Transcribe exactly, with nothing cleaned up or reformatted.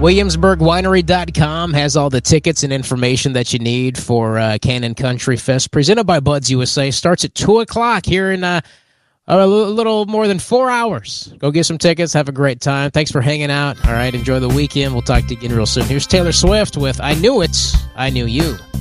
Williamsburg Winery dot com has all the tickets and information that you need for uh, Cannon Country Fest, presented by Buds U S A. Starts at two o'clock here in uh, a little more than four hours. Go get some tickets. Have a great time. Thanks for hanging out. All right, enjoy the weekend. We'll talk to you again real soon. Here's Taylor Swift with I Knew It, I Knew You.